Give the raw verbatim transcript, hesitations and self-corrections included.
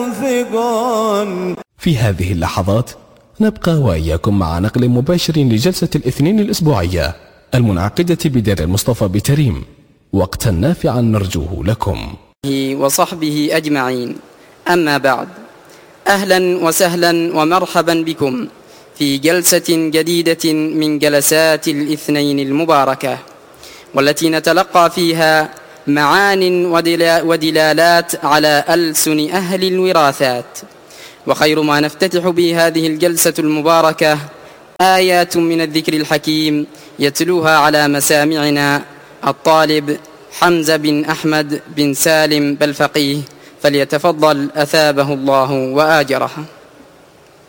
في هذه اللحظات نبقى وإياكم مع نقل مباشر لجلسة الاثنين الأسبوعية المنعقدة بدير المصطفى بتريم، وقتا نافعا نرجوه لكم وصحبه أجمعين. أما بعد، أهلا وسهلا ومرحبا بكم في جلسة جديدة من جلسات الاثنين المباركة، والتي نتلقى فيها معان ودلالات على ألسن أهل الوراثات. وخير ما نفتتح به هذه الجلسة المباركة آيات من الذكر الحكيم يتلوها على مسامعنا الطالب حمزة بن أحمد بن سالم بالفقيه، فليتفضل أثابه الله وآجره.